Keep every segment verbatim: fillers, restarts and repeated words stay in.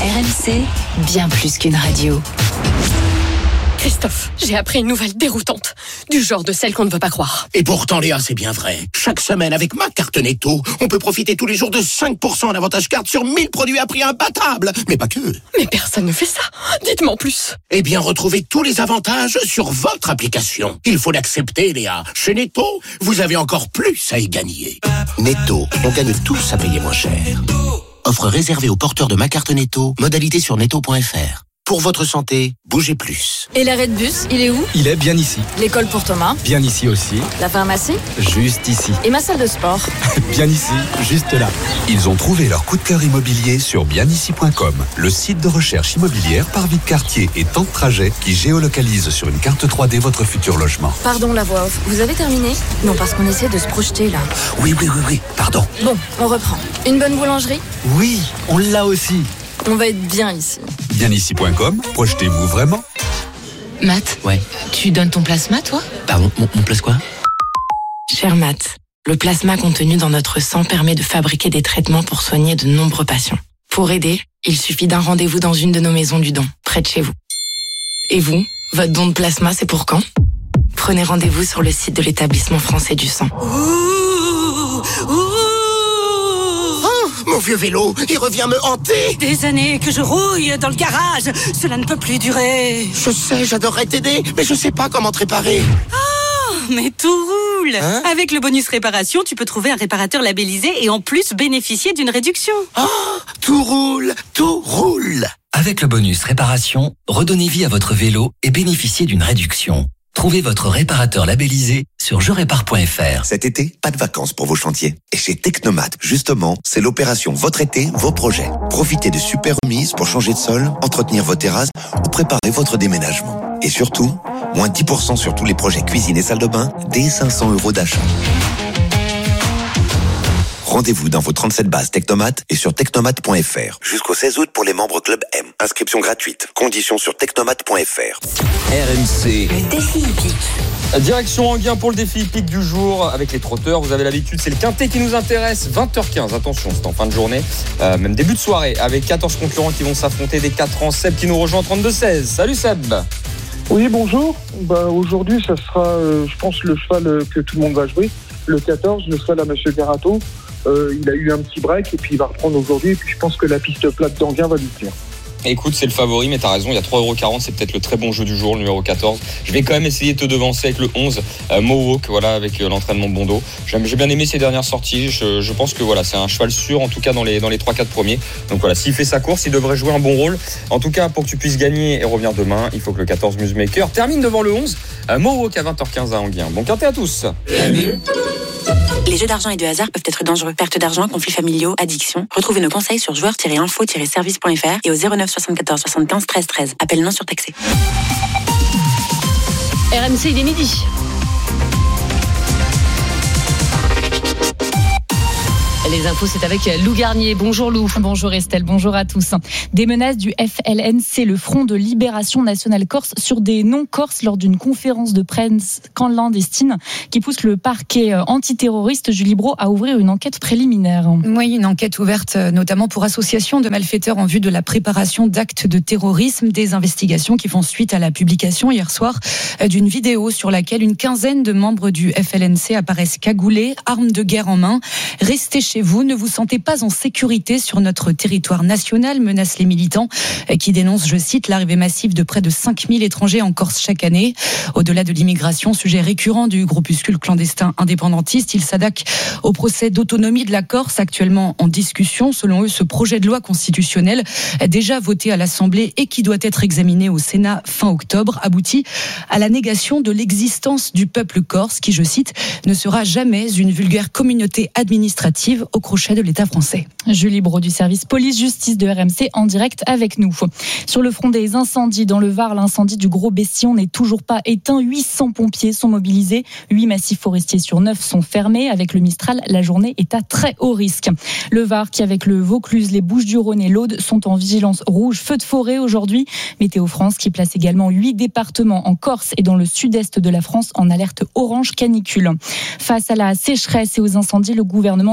R M C, bien plus qu'une radio. Christophe, j'ai appris une nouvelle déroutante, du genre de celle qu'on ne veut pas croire. Et pourtant, Léa, c'est bien vrai. Chaque semaine, avec ma carte Netto, on peut profiter tous les jours de cinq pour cent en avantage carte sur mille produits à prix imbattable. Mais pas que. Mais personne ne fait ça. Dites-moi en plus. Eh bien, retrouvez tous les avantages sur votre application. Il faut l'accepter, Léa. Chez Netto, vous avez encore plus à y gagner. Netto, on gagne tous à payer moins cher. Offre réservée aux porteurs de ma carte Netto. Modalité sur netto point f r. Pour votre santé, bougez plus. Et l'arrêt de bus, il est où? Il est bien ici. L'école pour Thomas? Bien ici aussi. La pharmacie? Juste ici. Et ma salle de sport? Bien ici, juste là. Ils ont trouvé leur coup de cœur immobilier sur bien ici point com, le site de recherche immobilière par vie de quartier et temps de trajet qui géolocalise sur une carte trois D votre futur logement. Pardon la voix off, vous avez terminé? Non, parce qu'on essaie de se projeter là. Oui, oui, oui, oui, pardon. Bon, on reprend. Une bonne boulangerie? Oui, on l'a aussi. On va être bien ici. bien ici point com, projetez-vous vraiment. Matt, Ouais. tu donnes ton plasma, toi? Pardon, mon, mon place quoi? Cher Matt, le plasma contenu dans notre sang permet de fabriquer des traitements pour soigner de nombreux patients. Pour aider, il suffit d'un rendez-vous dans une de nos maisons du don, près de chez vous. Et vous, votre don de plasma, c'est pour quand? Prenez rendez-vous sur le site de l'établissement français du sang. Ouh, ouh. Mon vieux vélo, il revient me hanter. Des années que je rouille dans le garage. Cela ne peut plus durer. Je sais, j'adorerais t'aider, mais je sais pas comment te réparer. Oh, mais tout roule. Hein? Avec le bonus réparation, tu peux trouver un réparateur labellisé et en plus bénéficier d'une réduction. Oh, tout roule, tout roule. Avec le bonus réparation, redonnez vie à votre vélo et bénéficiez d'une réduction. Trouvez votre réparateur labellisé sur je répare point f r. Cet été, pas de vacances pour vos chantiers. Et chez Technomat, justement, c'est l'opération Votre été, vos projets. Profitez de super remises pour changer de sol, entretenir vos terrasses ou préparer votre déménagement. Et surtout, moins dix pour cent sur tous les projets cuisine et salle de bain, dès cinq cents euros d'achat. Rendez-vous dans vos trente-sept bases Technomat et sur technomat point f r. Jusqu'au seize août pour les membres Club M. Inscription gratuite. Conditions sur technomat point f r. R M C. Le défi hippique. Direction Enghien pour le défi hippique du jour avec les trotteurs. Vous avez l'habitude, c'est le quintet qui nous intéresse. vingt heures quinze, attention, c'est en fin de journée, euh, même début de soirée, avec quatorze concurrents qui vont s'affronter des quatre ans. Seb qui nous rejoint en trente-deux seize. Salut Seb. Oui, bonjour. Bah, aujourd'hui, ça sera, euh, je pense, le cheval euh, que tout le monde va jouer. Le quatorze, le cheval à Monsieur Garato. Euh, il a eu un petit break et puis il va reprendre aujourd'hui. Et puis je pense que la piste plate d'Enghien va lui plaire. Écoute, c'est le favori, mais t'as raison, il y a trois euros quarante, c'est peut-être le très bon jeu du jour, le numéro quatorze. Je vais quand même essayer de te devancer avec le onze, euh, Mohawk, voilà, avec euh, l'entraînement Bondo. J'aime, j'ai bien aimé ses dernières sorties, je, je pense que voilà, c'est un cheval sûr, en tout cas dans les, dans les trois quatre premiers. Donc voilà, s'il fait sa course, il devrait jouer un bon rôle. En tout cas, pour que tu puisses gagner et revenir demain, il faut que le quatorze Musemaker termine devant le onze, euh, Mohawk à vingt heures quinze à Enghien. Bon quintet à tous. Les jeux d'argent et de hasard peuvent être dangereux. Perte d'argent, conflits familiaux, addiction. Retrouvez nos conseils sur joueurs tiret info tiret service point f r et au zéro neuf soixante-quatorze soixante-quinze treize treize. Appel non surtaxé. R M C, il est midi. Les infos, c'est avec Lou Garnier. Bonjour Lou. Bonjour Estelle, bonjour à tous. Des menaces du F L N C, le Front de Libération Nationale Corse, sur des non-corses lors d'une conférence de presse clandestine qui pousse le parquet antiterroriste Julie Brault à ouvrir une enquête préliminaire. Oui, une enquête ouverte notamment pour association de malfaiteurs en vue de la préparation d'actes de terrorisme. Des investigations qui font suite à la publication hier soir d'une vidéo sur laquelle une quinzaine de membres du F L N C apparaissent cagoulés, armes de guerre en main. Restez chez vous, ne vous sentez pas en sécurité sur notre territoire national, menacent les militants qui dénoncent, je cite, l'arrivée massive de près de cinq mille étrangers en Corse chaque année. Au-delà de l'immigration, sujet récurrent du groupuscule clandestin indépendantiste, ils s'attaquent au procès d'autonomie de la Corse, actuellement en discussion. Selon eux, ce projet de loi constitutionnel, déjà voté à l'Assemblée et qui doit être examiné au Sénat fin octobre, aboutit à la négation de l'existence du peuple corse, qui, je cite, ne sera jamais une vulgaire communauté administrative au crochet de l'État français. Julie Brault du service police-justice de R M C en direct avec nous. Sur le front des incendies dans le Var, l'incendie du Gros Bessillon n'est toujours pas éteint. huit cents pompiers sont mobilisés. huit massifs forestiers sur neuf sont fermés. Avec le Mistral, la journée est à très haut risque. Le Var qui, avec le Vaucluse, les Bouches-du-Rhône et l'Aude, sont en vigilance rouge feu de forêt aujourd'hui. Météo France qui place également huit départements en Corse et dans le sud-est de la France en alerte orange canicule. Face à la sécheresse et aux incendies, le gouvernement débloque un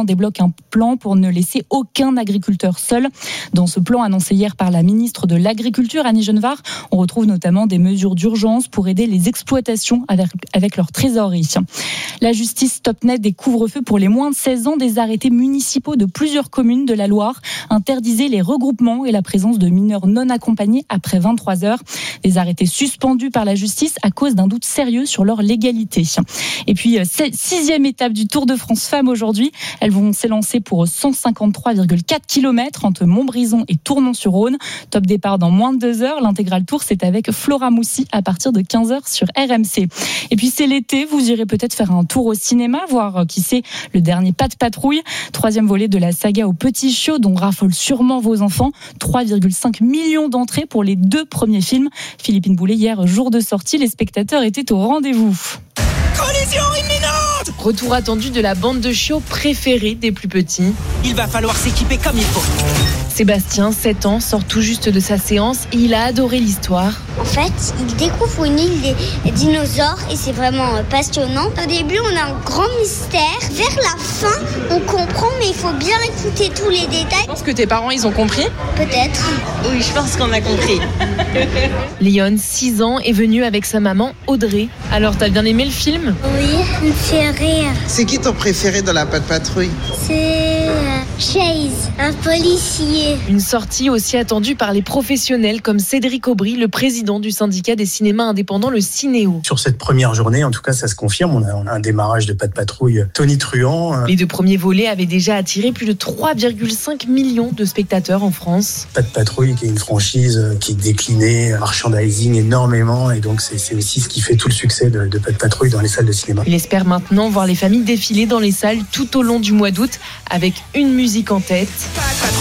un plan pour ne laisser aucun agriculteur seul. Dans ce plan annoncé hier par la ministre de l'Agriculture, Annie Genevard, on retrouve notamment des mesures d'urgence pour aider les exploitations avec, avec leur trésorerie. La justice stoppe net des couvre-feux pour les moins de seize ans. Des arrêtés municipaux de plusieurs communes de la Loire interdisaient les regroupements et la présence de mineurs non accompagnés après vingt-trois heures. Des arrêtés suspendus par la justice à cause d'un doute sérieux sur leur légalité. Et puis, sixième étape du Tour de France Femmes aujourd'hui. Elles vont s'élancer pour cent cinquante-trois virgule quatre kilomètres entre Montbrison et Tournon-sur-Rhône. Top départ dans moins de deux heures. L'intégral Tour, c'est avec Flora Moussi à partir de quinze heures sur R M C. Et puis, c'est l'été. Vous irez peut-être faire un tour au cinéma, voir, qui sait, le dernier Pas de patrouille. Troisième volet de la saga au Petit Chiot, dont raffolent sûrement vos enfants. trois virgule cinq millions d'entrées pour les deux premiers films. Philippine Boulet, hier, jour de sortie, les spectateurs étaient au rendez-vous. Collision imminente! Retour attendu de la bande de chiots préférée des plus petits. Il va falloir s'équiper comme il faut. Sébastien, sept ans, sort tout juste de sa séance et il a adoré l'histoire. En fait, il découvre une île des dinosaures et c'est vraiment passionnant. Au début, on a un grand mystère. Vers la fin, on comprend, mais il faut bien écouter tous les détails. Je pense que tes parents, ils ont compris? Peut-être. Oui, je pense qu'on a compris. Léon, six ans, est venu avec sa maman Audrey. Alors, t'as bien aimé le film? Oui, il me fait rire. C'est qui ton préféré dans la Pas de patrouille? C'est Chase, un policier. Une sortie aussi attendue par les professionnels comme Cédric Aubry, le président du syndicat des cinémas indépendants, le Cinéo. Sur cette première journée, en tout cas, ça se confirme. On a, on a un démarrage de Pas de patrouille tonitruant. Les deux premiers volets avaient déjà attiré plus de trois virgule cinq millions de spectateurs en France. Pas de patrouille, qui est une franchise qui est déclinée, merchandising énormément, et donc c'est, c'est aussi ce qui fait tout le succès de, de Pas de patrouille dans les salles de cinéma. Il espère maintenant voir les familles défiler dans les salles tout au long du mois d'août avec une musique en tête.